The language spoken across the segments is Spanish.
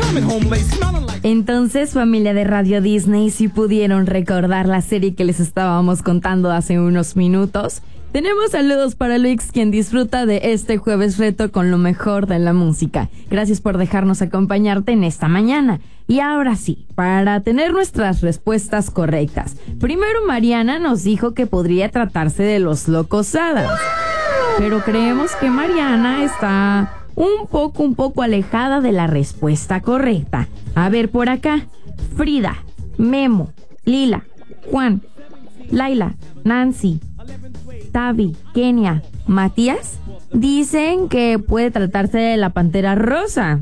Entonces, familia de Radio Disney, si pudieron recordar la serie que les estábamos contando hace unos minutos, tenemos saludos para Luis, quien disfruta de este jueves reto con lo mejor de la música. Gracias por dejarnos acompañarte en esta mañana. Y ahora sí, para tener nuestras respuestas correctas. Primero, Mariana nos dijo que podría tratarse de los Locos Adams. Pero creemos que Mariana está un poco alejada de la respuesta correcta. A ver, por acá, Frida, Memo, Lila, Juan, Laila, Nancy, Tavi, Kenia, Matías, dicen que puede tratarse de la Pantera Rosa.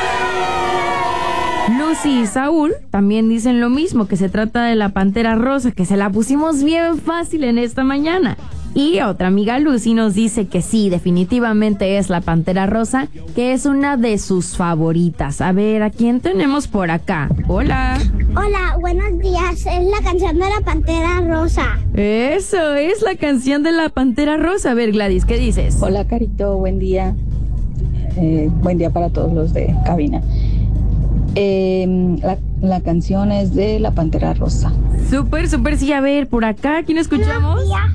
Lucy y Saúl también dicen lo mismo, que se trata de la Pantera Rosa, que se la pusimos bien fácil en esta mañana. Y otra amiga Lucy nos dice que sí, definitivamente es la Pantera Rosa, que es una de sus favoritas. A ver, ¿a quién tenemos por acá? Hola. Hola, buenos días. Es la canción de la Pantera Rosa. Eso, es la canción de la Pantera Rosa. A ver, Gladys, ¿qué dices? Hola, Carito, buen día. Buen día para todos los de cabina. La canción es de la Pantera Rosa. Súper, sí. A ver, por acá, ¿quién escuchamos? Buenos días,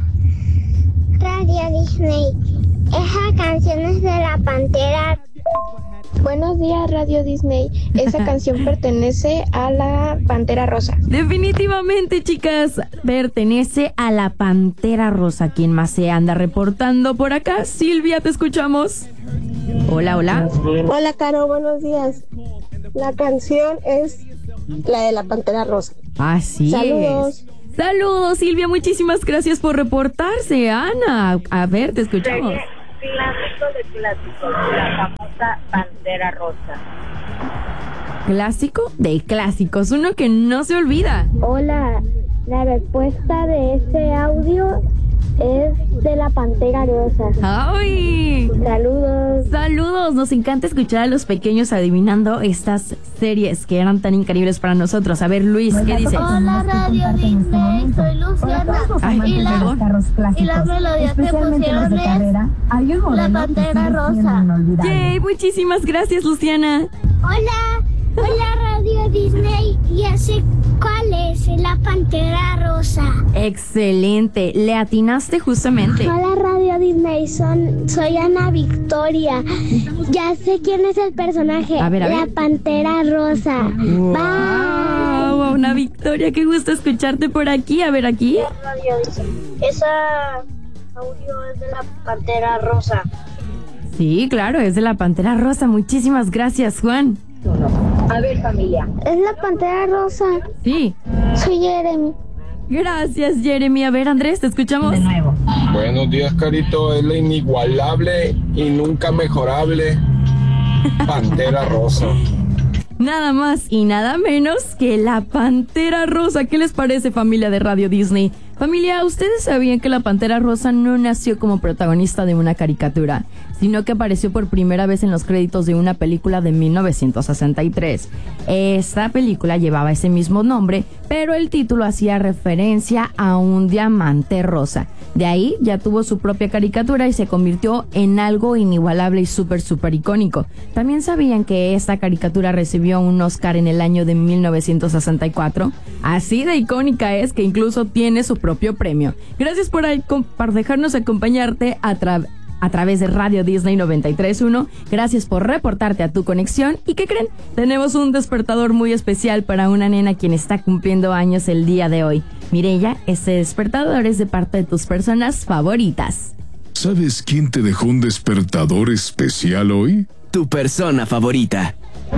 Radio Disney. Esa canción es de la Pantera. Buenos días, Radio Disney. Esa canción pertenece a la Pantera Rosa. Definitivamente, chicas, pertenece a la Pantera Rosa. ¿Quién más se anda reportando por acá? Silvia, te escuchamos. Hola. Hola, Caro, buenos días. La canción es la de la Pantera Rosa. Así Saludos. Saludos, Silvia, muchísimas gracias por reportarse. Ana, a ver, te escuchamos. Clásico de clásicos, la famosa Pantera Rosa. Clásico de clásicos, uno que no se olvida. Hola, la respuesta de ese audio es de la Pantera Rosa. ¡Ay! Saludos. Nos encanta escuchar a los pequeños adivinando estas series que eran tan increíbles para nosotros. A ver, Luis, ¿qué dices? Hola, Radio Disney, soy Luciana. Y la melodía que pusieron es la Pantera Rosa. ¡Yay! Muchísimas gracias, Luciana. Hola, Radio Disney. Ya sé cuál es la Pantera Rosa. Excelente, le atinaste justamente. Hola, Radio Disney, soy Ana Victoria. Ya sé quién es el personaje. A ver. La Pantera Rosa. Wow, Bye. Ana Victoria, qué gusto escucharte por aquí. A ver, aquí. Radio Disney. Esa audio es de la Pantera Rosa. Sí, claro, es de la Pantera Rosa. Muchísimas gracias, Juan. A ver, familia. Es la Pantera Rosa. Sí. Soy Jeremy. Gracias, Jeremy. A ver, Andrés, te escuchamos. De nuevo. Buenos días, Carito. Es la inigualable y nunca mejorable Pantera Rosa. Nada más y nada menos que la Pantera Rosa. ¿Qué les parece, familia de Radio Disney? Familia, ¿ustedes sabían que la Pantera Rosa no nació como protagonista de una caricatura, sino que apareció por primera vez en los créditos de una película de 1963? Esta película llevaba ese mismo nombre, pero el título hacía referencia a un diamante rosa. De ahí ya tuvo su propia caricatura y se convirtió en algo inigualable y súper icónico. También sabían que esta caricatura recibió un Oscar en el año de 1964. Así de icónica es que incluso tiene su propio premio. Gracias por dejarnos acompañarte a través de Radio Disney 93.1. Gracias por reportarte a tu conexión. ¿Y qué creen? Tenemos un despertador muy especial para una nena quien está cumpliendo años el día de hoy. Mireya, este despertador es de parte de tus personas favoritas. ¿Sabes quién te dejó un despertador especial hoy? Tu persona favorita.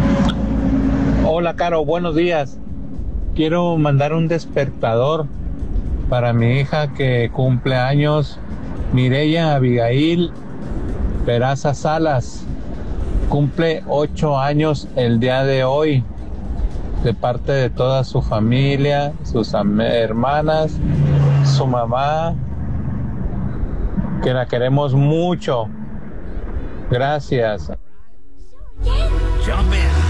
Hola, Caro, buenos días. Quiero mandar un despertador para mi hija que cumple años, Mireya Abigail Peraza Salas. Cumple 8 años el día de hoy, de parte de toda su familia, sus hermanas, su mamá, que la queremos mucho. Gracias. Jump in.